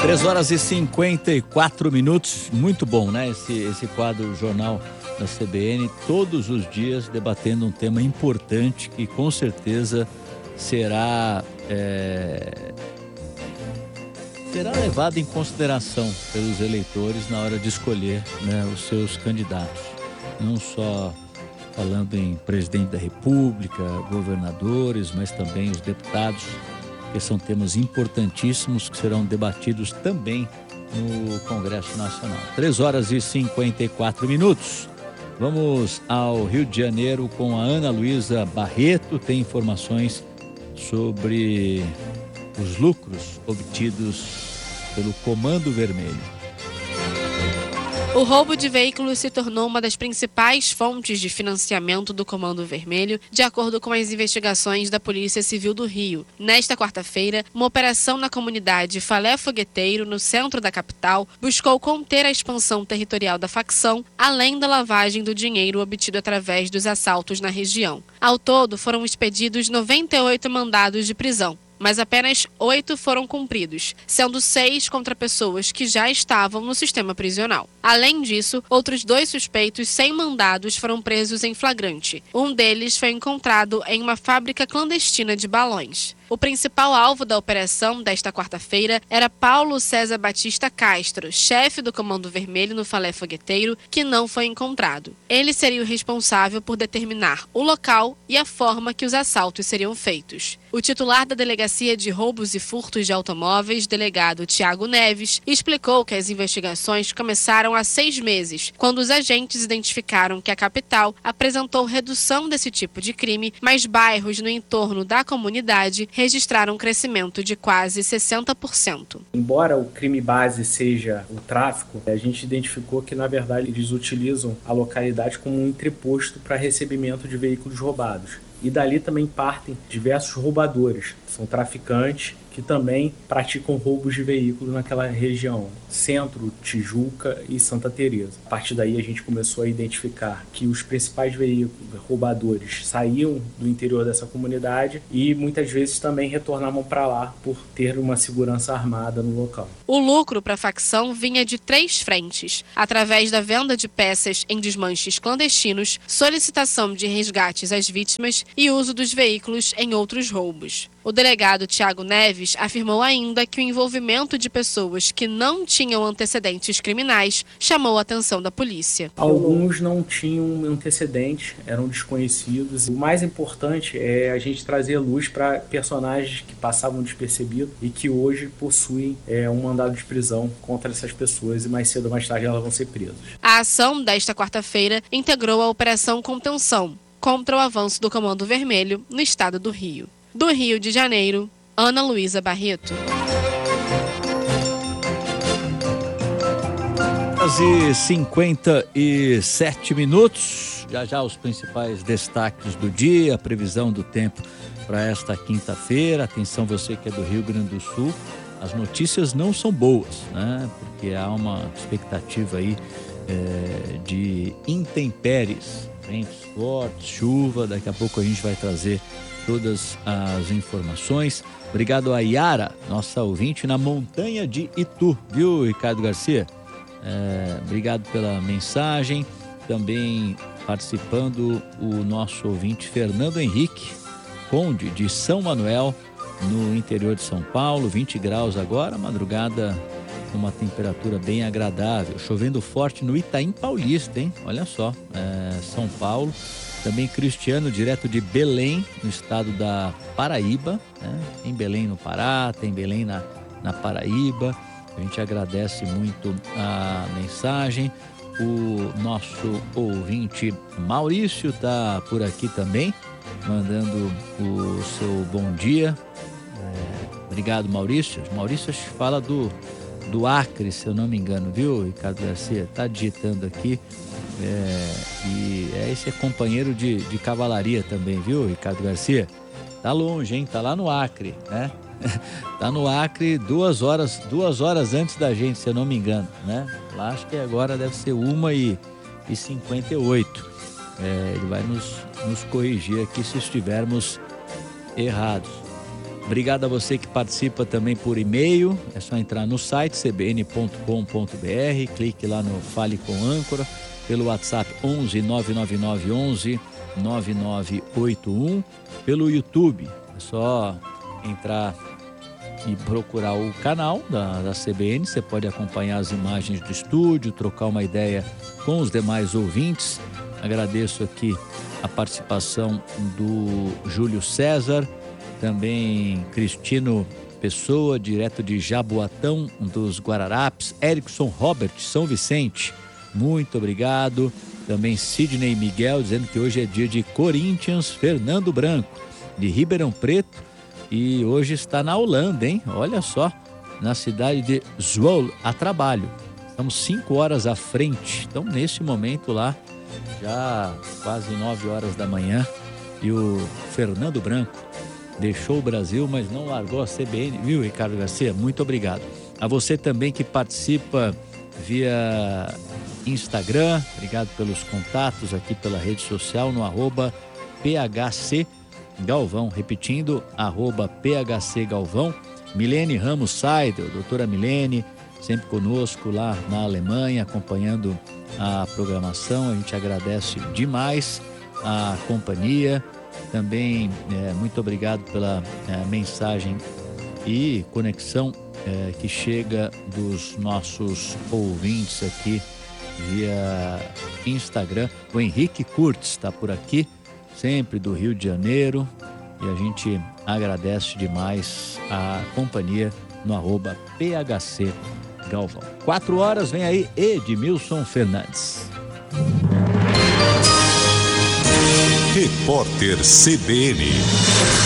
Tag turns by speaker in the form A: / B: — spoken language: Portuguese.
A: 3h54, muito bom, né? Esse quadro Jornal da CBN, todos os dias debatendo um tema importante que com certeza será levado em consideração pelos eleitores na hora de escolher, né, os seus candidatos. Não só falando em presidente da República, governadores, mas também os deputados, que são temas importantíssimos que serão debatidos também no Congresso Nacional. 3h54. Vamos ao Rio de Janeiro com a Ana Luísa Barreto. Tem informações sobre os lucros obtidos pelo Comando Vermelho.
B: O roubo de veículos se tornou uma das principais fontes de financiamento do Comando Vermelho, de acordo com as investigações da Polícia Civil do Rio. Nesta quarta-feira, uma operação na comunidade Falé Fogueteiro, no centro da capital, buscou conter a expansão territorial da facção, além da lavagem do dinheiro obtido através dos assaltos na região. Ao todo, foram expedidos 98 mandados de prisão, mas apenas 8 foram cumpridos, sendo 6 contra pessoas que já estavam no sistema prisional. Além disso, outros 2 suspeitos sem mandados foram presos em flagrante. Um deles foi encontrado em uma fábrica clandestina de balões. O principal alvo da operação desta quarta-feira era Paulo César Batista Castro, chefe do Comando Vermelho no Falé Fogueteiro, que não foi encontrado. Ele seria o responsável por determinar o local e a forma que os assaltos seriam feitos. O titular da Delegacia de Roubos e Furtos de Automóveis, delegado Tiago Neves, explicou que as investigações começaram há 6 meses, quando os agentes identificaram que a capital apresentou redução desse tipo de crime, mas bairros no entorno da comunidade registraram um crescimento de quase 60%.
C: Embora o crime base seja o tráfico, a gente identificou que, na verdade, eles utilizam a localidade como um entreposto para recebimento de veículos roubados. E dali também partem diversos roubadores, são traficantes que também praticam roubos de veículos naquela região, Centro, Tijuca e Santa Teresa. A partir daí a gente começou a identificar que os principais veículos roubadores saíam do interior dessa comunidade e muitas vezes também retornavam para lá por ter uma segurança armada no local.
B: O lucro para a facção vinha de 3 frentes, através da venda de peças em desmanches clandestinos, solicitação de resgates às vítimas e uso dos veículos em outros roubos. O delegado Tiago Neves afirmou ainda que o envolvimento de pessoas que não tinham antecedentes criminais chamou a atenção da polícia.
C: Alguns não tinham antecedentes, eram desconhecidos. O mais importante é a gente trazer luz para personagens que passavam despercebidos e que hoje possuem um mandado de prisão contra essas pessoas e mais cedo ou mais tarde elas vão ser presas.
B: A ação desta quarta-feira integrou a Operação Contenção contra o avanço do Comando Vermelho no estado do Rio. Do Rio de Janeiro, Ana Luísa Barreto.
A: 3h57. Já os principais destaques do dia, a previsão do tempo para esta quinta-feira. Atenção, você que é do Rio Grande do Sul, as notícias não são boas, né? Porque há uma expectativa aí de intempéries, ventos fortes, chuva. Daqui a pouco a gente vai trazer todas as informações. Obrigado a Yara, nossa ouvinte na montanha de Itu, viu, Ricardo Garcia? Obrigado pela mensagem. Também participando o nosso ouvinte Fernando Henrique Conde, de São Manuel, no interior de São Paulo. 20 graus agora, madrugada com uma temperatura bem agradável, chovendo forte no Itaim Paulista, hein? Olha só, São Paulo. Também Cristiano, direto de Belém, no estado da Paraíba, né? Tem Belém no Pará, tem Belém na Paraíba. A gente agradece muito a mensagem. O nosso ouvinte Maurício está por aqui também, mandando o seu bom dia. Obrigado, Maurício. Maurício acho que fala do Acre, se eu não me engano, viu, Ricardo Garcia? Está digitando aqui. Esse é companheiro de cavalaria também, viu, Ricardo Garcia? Tá longe, hein? Tá lá no Acre, né? Tá no Acre 2 horas antes da gente, se eu não me engano, né? Lá acho que agora deve ser 1h58. Ele vai nos corrigir aqui se estivermos errados. Obrigado a você que participa também por e-mail. É só entrar no site cbn.com.br, clique lá no Fale com Âncora, pelo WhatsApp 11 999 11 9981, pelo YouTube. É só entrar e procurar o canal da CBN. Você pode acompanhar as imagens do estúdio, trocar uma ideia com os demais ouvintes. Agradeço aqui a participação do Júlio César, também Cristino Pessoa, direto de Jaboatão dos Guararapes, Erickson Robert, São Vicente, muito obrigado. Também Sidney Miguel, dizendo que hoje é dia de Corinthians, Fernando Branco, de Ribeirão Preto, e hoje está na Holanda, hein? Olha só, na cidade de Zwolle, a trabalho. Estamos 5 horas à frente, então nesse momento lá, já quase 9 horas da manhã, e o Fernando Branco deixou o Brasil, mas não largou a CBN, viu, Ricardo Garcia? Muito obrigado. A você também que participa via Instagram, obrigado pelos contatos aqui pela rede social no @PHC Galvão, repetindo, @PHC Galvão. Milene Ramos Seidel, doutora Milene, sempre conosco lá na Alemanha, acompanhando a programação. A gente agradece demais a companhia. Também muito obrigado pela mensagem e conexão que chega dos nossos ouvintes aqui via Instagram. O Henrique Curtis está por aqui, sempre do Rio de Janeiro, e a gente agradece demais a companhia no @PHC Galvão. 4 horas, vem aí Edmilson Fernandes.
D: Repórter CBN.